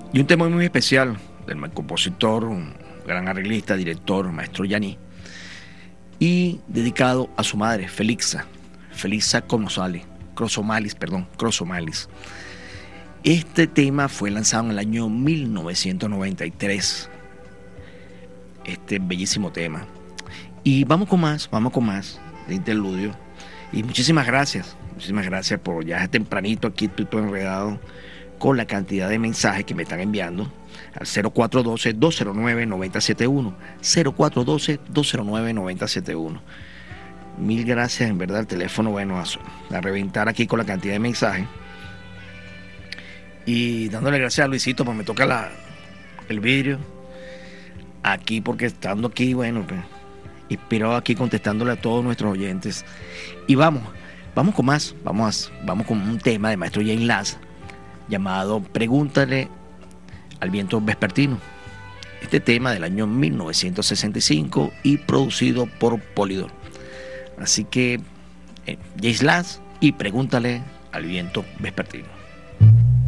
Y un tema muy especial del compositor, un gran arreglista, director, maestro Yanni, y dedicado a su madre, Felixa Crosomalis. Este tema fue lanzado en el año 1993, este bellísimo tema. Y vamos con más de interludio. Y muchísimas gracias por ya tempranito aquí estoy todo enredado con la cantidad de mensajes que me están enviando al 0412-209-9071, 0412-209-9071. Mil gracias, en verdad, el teléfono, bueno, a reventar aquí con la cantidad de mensajes. Y dándole gracias a Luisito, pues me toca el vidrio aquí, porque estando aquí, bueno, pues, inspirado aquí contestándole a todos nuestros oyentes. Y vamos con más, vamos con un tema de maestro James Last llamado Pregúntale al viento vespertino. Este tema del año 1965 y producido por Polydor. Así que James Last y Pregúntale al viento vespertino.